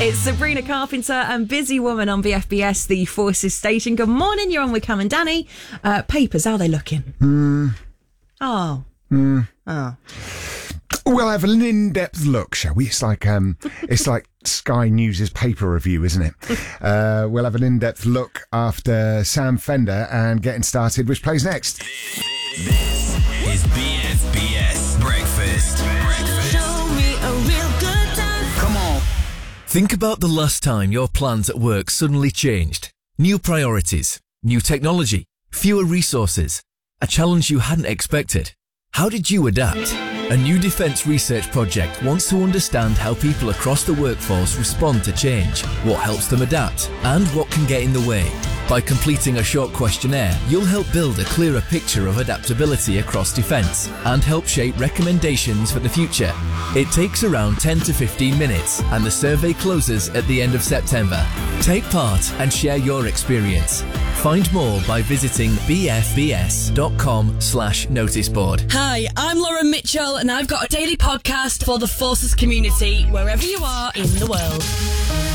It's Sabrina Carpenter and Busy Woman on BFBS, the Forces station. Good morning, you're on with Cam and Danny. Papers, how are they looking? Oh. We'll have an in-depth look, shall we? It's like Sky News' paper review, isn't it? We'll have an in-depth look after Sam Fender and Getting Started, which plays next. This is BFBS Breakfast. Show me a real good time. Come on. Think about the last time your plans at work suddenly changed. New priorities, new technology, fewer resources, a challenge you hadn't expected. How did you adapt? A new defence research project wants to understand how people across the workforce respond to change, what helps them adapt, and what can get in the way. By completing a short questionnaire, you'll help build a clearer picture of adaptability across defence and help shape recommendations for the future. It takes around 10 to 15 minutes and the survey closes at the end of September. Take part and share your experience. Find more by visiting bfbs.com/noticeboard. Hi, I'm Lauren Mitchell and I've got a daily podcast for the Forces community, wherever you are in the world.